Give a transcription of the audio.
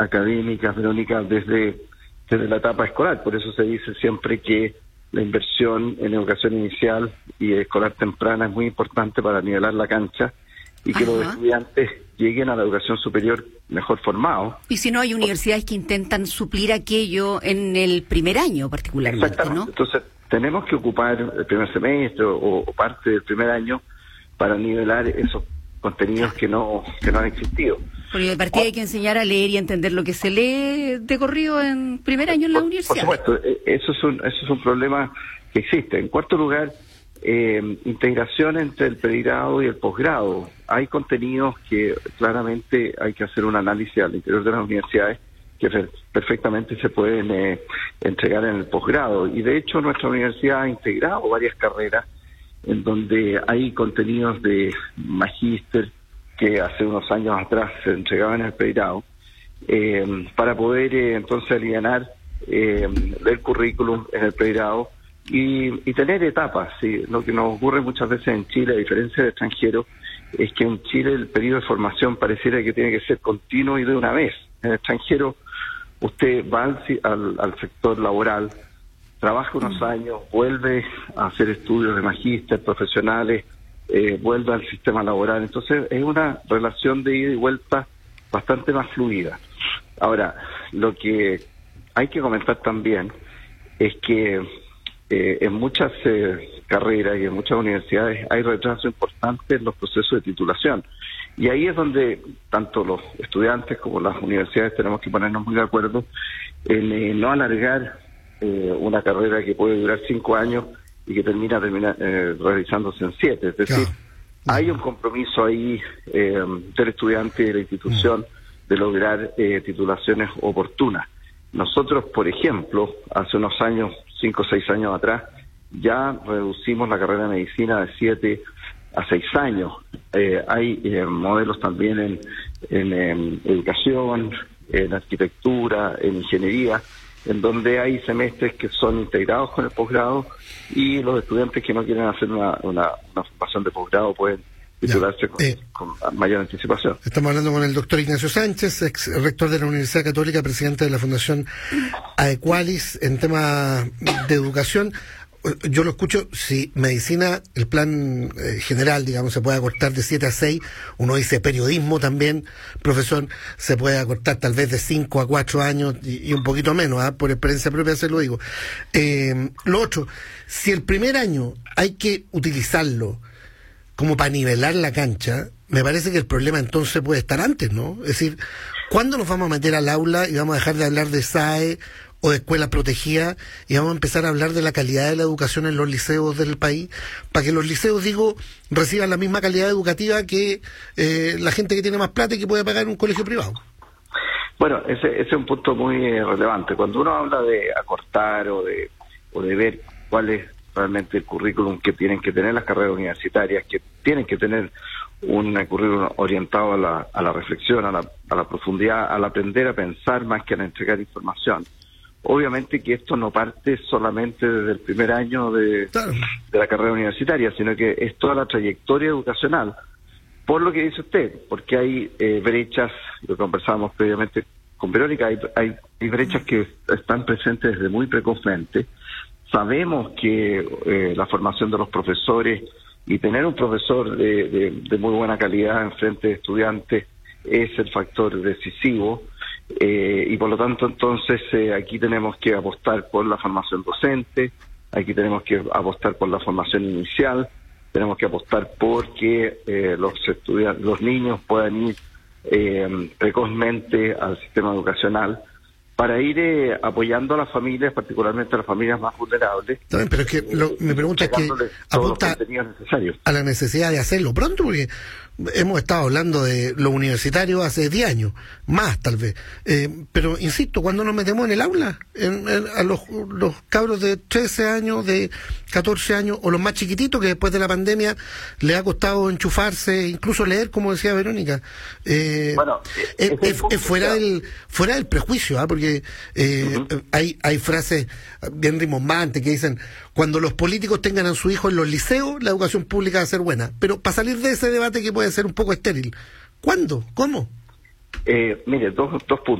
académicas, Verónica, desde la etapa escolar. Por eso se dice siempre que la inversión en educación inicial y escolar temprana es muy importante para nivelar la cancha y que los estudiantes lleguen a la educación superior mejor formados. Y si no, hay universidades que intentan suplir aquello en el primer año particularmente, ¿no? Entonces, tenemos que ocupar el primer semestre o parte del primer año para nivelar esos contenidos que no han existido. Porque de partida hay que enseñar a leer y a entender lo que se lee de corrido en primer año en la universidad. Por supuesto, eso es un problema que existe. En cuarto lugar, integración entre el pregrado y el posgrado. Hay contenidos que claramente hay que hacer un análisis al interior de las universidades que perfectamente se pueden entregar en el posgrado. Y de hecho nuestra universidad ha integrado varias carreras en donde hay contenidos de magíster que hace unos años atrás se entregaban en el pregrado, para poder entonces alivianar el currículum en el pregrado y tener etapas. ¿Sí? Lo que nos ocurre muchas veces en Chile, a diferencia de extranjeros, es que en Chile el periodo de formación pareciera que tiene que ser continuo y de una vez. En el extranjero usted va al sector laboral, trabaja unos años, vuelve a hacer estudios de magíster, profesionales, vuelve al sistema laboral. Entonces es una relación de ida y vuelta bastante más fluida. Ahora, lo que hay que comentar también es que en muchas carreras y en muchas universidades hay retraso importante en los procesos de titulación. Y ahí es donde tanto los estudiantes como las universidades tenemos que ponernos muy de acuerdo en no alargar una carrera que puede durar 5 años y que termina realizándose en 7. Es decir, hay un compromiso ahí del estudiante y de la institución de lograr titulaciones oportunas. Nosotros, por ejemplo, hace unos años, 5 o 6 años atrás, ya reducimos la carrera de medicina de 7 a 6 años. Hay modelos también en educación, en arquitectura, en ingeniería, en donde hay semestres que son integrados con el posgrado y los estudiantes que no quieren hacer una formación de posgrado pueden titularse con mayor anticipación. Estamos hablando con el doctor Ignacio Sánchez, ex rector de la Universidad Católica, presidente de la Fundación Aequalis en tema de educación. Yo lo escucho, si medicina, el plan general, digamos, se puede acortar de 7 a 6, uno dice periodismo también, profesor, se puede acortar tal vez de 5 a 4 años y un poquito menos, por experiencia propia se lo digo. Lo otro, si el primer año hay que utilizarlo como para nivelar la cancha, me parece que el problema entonces puede estar antes, ¿no? Es decir, ¿cuándo nos vamos a meter al aula y vamos a dejar de hablar de SAE o de escuela protegida y vamos a empezar a hablar de la calidad de la educación en los liceos del país, para que los liceos, reciban la misma calidad educativa que la gente que tiene más plata y que puede pagar un colegio privado? Bueno, ese es un punto muy relevante. Cuando uno habla de acortar o de ver cuál es realmente el currículum que tienen que tener las carreras universitarias, que tienen que tener un currículum orientado a la reflexión, a la profundidad, al aprender a pensar más que a entregar información. Obviamente que esto no parte solamente desde el primer año de la carrera universitaria, sino que es toda la trayectoria educacional. Por lo que dice usted, porque hay brechas, lo conversábamos previamente con Verónica, hay brechas que están presentes desde muy precozmente. Sabemos que la formación de los profesores y tener un profesor de muy buena calidad en frente de estudiantes es el factor decisivo. Y por lo tanto entonces aquí tenemos que apostar por la formación docente, aquí tenemos que apostar por la formación inicial, tenemos que apostar por que los niños puedan ir precozmente al sistema educacional para ir apoyando a las familias, particularmente a las familias más vulnerables. También, pero es que mi pregunta es que apunta a la necesidad de hacerlo pronto, porque hemos estado hablando de lo universitario hace 10 años, más tal vez. Pero insisto, cuando nos metemos en el aula, a los cabros de 13 años, de 14 años, o los más chiquititos que después de la pandemia les ha costado enchufarse, incluso leer, como decía Verónica. Es fuera del prejuicio, porque hay frases bien rimbombantes que dicen: cuando los políticos tengan a su hijo en los liceos, la educación pública va a ser buena. Pero para salir de ese debate que puede ser un poco estéril, ¿cuándo? ¿Cómo? Mire, dos puntos.